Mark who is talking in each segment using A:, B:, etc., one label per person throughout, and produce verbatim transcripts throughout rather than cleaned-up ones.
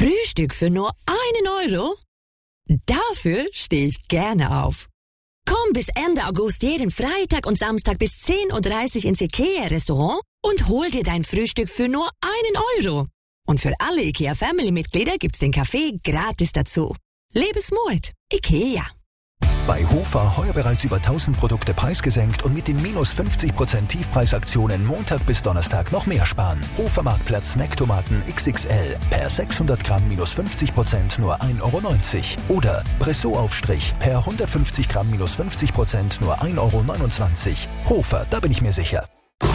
A: Frühstück für nur einen Euro? Dafür stehe ich gerne auf. Komm bis Ende August jeden Freitag und Samstag bis zehn Uhr dreißig ins IKEA-Restaurant und hol dir dein Frühstück für nur einen Euro. Und für alle IKEA-Family-Mitglieder gibt's den Kaffee gratis dazu. Lebensmut. IKEA.
B: Bei Hofer heuer bereits über tausend Produkte preisgesenkt und mit den minus fünfzig Prozent Tiefpreisaktionen Montag bis Donnerstag noch mehr sparen. Hofer Marktplatz Snacktomaten X X L per sechshundert Gramm minus fünfzig Prozent nur ein Euro neunzig. Oder Bressot-Aufstrich per hundertfünfzig Gramm minus fünfzig Prozent nur ein Euro neunundzwanzig. Hofer, da bin ich mir sicher.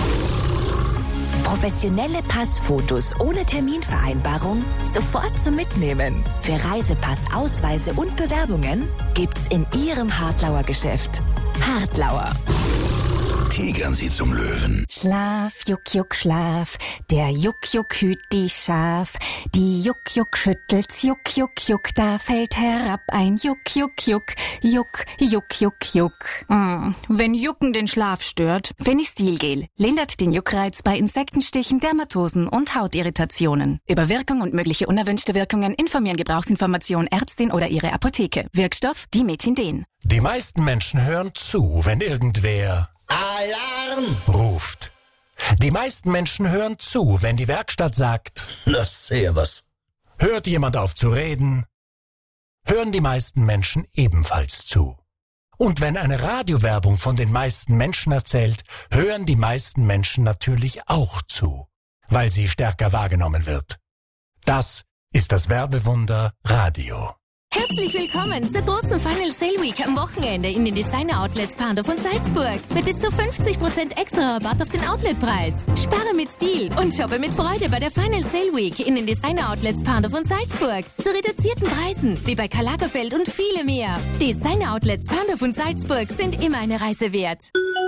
C: Professionelle Passfotos ohne Terminvereinbarung sofort zum Mitnehmen. Für Reisepass, Ausweise und Bewerbungen gibt's in Ihrem Hartlauer Geschäft. Hartlauer.
D: Tigern Sie zum Löwen.
E: Schlaf, Juck, Juck, Schlaf. Der Juck, Juck hüt die Schaf. Die Juck, Juck schüttelt's, Juck, Juck, Juck. Da fällt herab ein Juck, Juck, Juck. Juck, Juck, Juck, Juck. Mm, wenn Jucken den Schlaf stört, Fenistilgel lindert den Juckreiz bei Insektenstichen, Dermatosen und Hautirritationen. Über Wirkung und mögliche unerwünschte Wirkungen informieren Gebrauchsinformation Ärztin oder ihre Apotheke. Wirkstoff Dimethinden.
F: Die meisten Menschen hören zu, wenn irgendwer
D: Alarm!
F: ruft. Die meisten Menschen hören zu, wenn die Werkstatt sagt,
D: Das sehe was.
F: hört jemand auf zu reden, hören die meisten Menschen ebenfalls zu. Und wenn eine Radiowerbung von den meisten Menschen erzählt, hören die meisten Menschen natürlich auch zu, weil sie stärker wahrgenommen wird. Das ist das Werbewunder Radio.
G: Herzlich willkommen zur großen Final Sale Week am Wochenende in den Designer Outlets Pandorf und Salzburg. Mit bis zu fünfzig Prozent extra Rabatt auf den Outletpreis. Spare mit Stil und shoppe mit Freude bei der Final Sale Week in den Designer Outlets Pandorf und Salzburg. Zu reduzierten Preisen, wie bei Karl Lagerfeld und viele mehr. Designer Outlets Pandorf und Salzburg sind immer eine Reise wert.